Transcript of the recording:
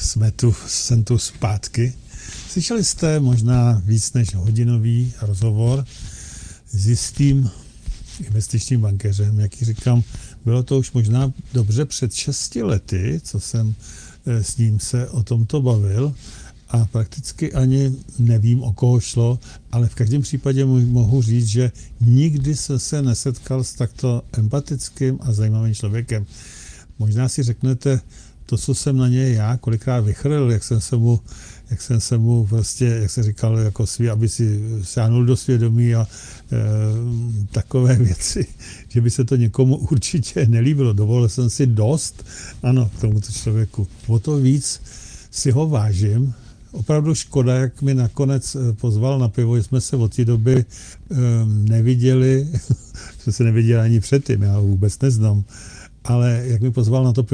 jsem tu zpátky. Slyšeli jste možná víc než hodinový rozhovor s jistým investičním bankéřem, jak říkám, bylo to už možná dobře před 6 lety, co jsem s ním se o tomto bavil a prakticky ani nevím, o koho šlo, ale v každém případě mohu říct, že nikdy jsem se nesetkal s takto empatickým a zajímavým člověkem. Možná si řeknete, to, co jsem na něj já kolikrát vychrl, jak jsem se mu prostě, jak se říkal, jako aby si sáhnul do svědomí a takové věci, že by se to někomu určitě nelíbilo. Dovolil jsem si dost, ano, k tomuto člověku. O to víc si ho vážím. Opravdu škoda, jak mi nakonec pozval na pivo, že jsme se od té doby neviděli, jsme se neviděli ani předtím, já ho vůbec neznám, ale jak mi pozval na to pivo,